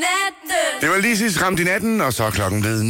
natten. Det var lige sidst ramt i natten, og så er klokken blevet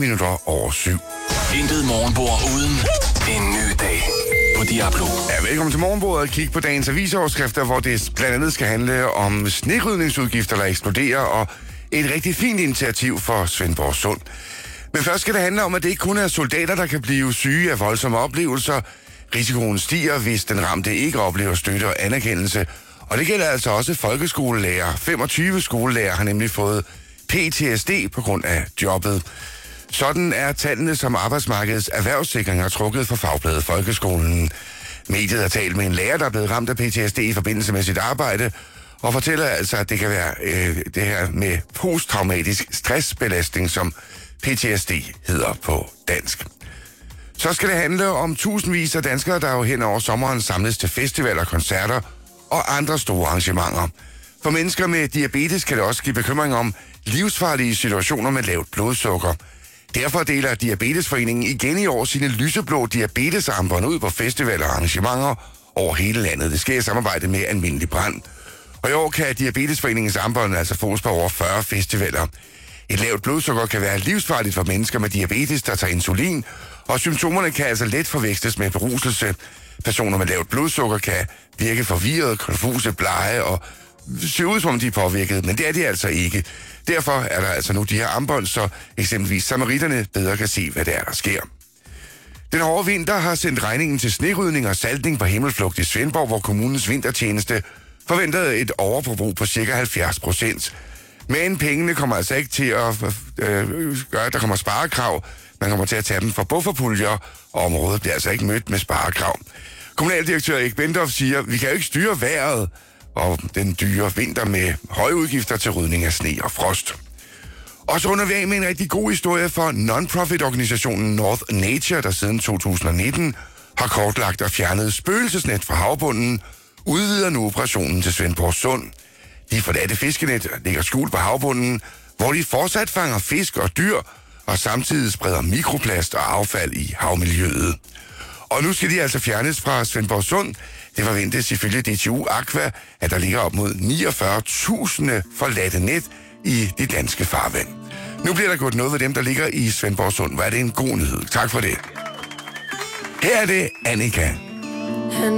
7:09. Intet morgenbord uden en ny dag på Diablo. Ja, velkommen til morgenbordet og kig på dagens avisoverskrifter, hvor det blandt andet skal handle om snerydningsudgifter, der eksploderer, og et rigtig fint initiativ for Svendborg Sund. Men først skal det handle om, at det ikke kun er soldater, der kan blive syge af voldsomme oplevelser. Risikoen stiger, hvis den ramte ikke oplever støtte og anerkendelse. Og det gælder altså også folkeskolelærer. 25 skolelærer har nemlig fået PTSD på grund af jobbet. Sådan er tallene, som Arbejdsmarkedets Erhvervssikring har trukket for fagbladet Folkeskolen. Mediet har talt med en lærer, der er blevet ramt af PTSD i forbindelse med sit arbejde, og fortæller altså, at det kan være det her med posttraumatisk stressbelastning, som PTSD hedder på dansk. Så skal det handle om tusindvis af danskere, der jo hen over sommeren samles til festivaler, koncerter og andre store arrangementer. For mennesker med diabetes kan det også give bekymring om livsfarlige situationer med lavt blodsukker. Derfor deler Diabetesforeningen igen i år sine lyseblå diabetesarmbånd ud på festivaler og arrangementer over hele landet. Det sker i samarbejde med Almindelig Brand. Og i år kan Diabetesforeningens armbånd altså fås på over 40 festivaler. Et lavt blodsukker kan være livsfarligt for mennesker med diabetes, der tager insulin, og symptomerne kan altså let forveksles med beruselse. Personer med lavt blodsukker kan virke forvirret, konfuse, blege og se ud som om de er påvirket, men det er de altså ikke. Derfor er der altså nu de her armbånd, så eksempelvis samaritterne bedre kan se, hvad det er, der sker. Den hårde vinter har sendt regningen til snerydning og saltning på Himmelflugt i Svendborg, hvor kommunens vintertjeneste forventede et overforbrug på ca. 70%. Men pengene kommer altså ikke til at gøre, at der kommer sparekrav. Man kommer til at tage dem fra bufferpuljer, og området bliver altså ikke mødt med sparekrav. Kommunaldirektør Erik Bendorf siger, vi kan jo ikke styre vejret og den dyre vinter med høje udgifter til rydning af sne og frost. Og så runder vi af med en rigtig god historie for non-profit-organisationen North Nature, der siden 2019 har kortlagt og fjernet spøgelsesnet fra havbunden, udvider nu operationen til Svendborg Sund. De forladte fiskenet ligger skjult på havbunden, hvor de fortsat fanger fisk og dyr, og samtidig spreder mikroplast og affald i havmiljøet. Og nu skal de altså fjernes fra Svendborg Sund. Det forventes ifølge DTU Aqua, at der ligger op mod 49.000 forladte net i de danske farvand. Nu bliver der gået noget ved dem, der ligger i Svendborg Sund. Hvor er det en god nyhed. Tak for det. Her er det Annika.